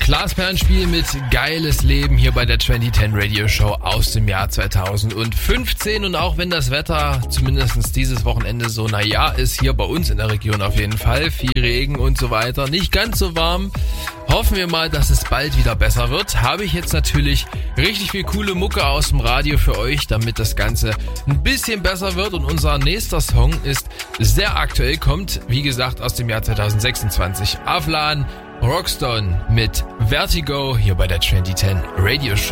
Klaas Perlenspiel mit Geiles Leben hier bei der 2010 Radio Show aus dem Jahr 2015. Und auch wenn das Wetter zumindest dieses Wochenende so naja ist, hier bei uns in der Region auf jeden Fall, viel Regen und so weiter, nicht ganz so warm, hoffen wir mal, dass es bald wieder besser wird. Habe ich jetzt natürlich richtig viel coole Mucke aus dem Radio für euch, damit das Ganze ein bisschen besser wird. Und unser nächster Song ist sehr aktuell, kommt wie gesagt aus dem Jahr 2026. Aflan Rockstone mit Vertigo hier bei der 2010 Radio Show.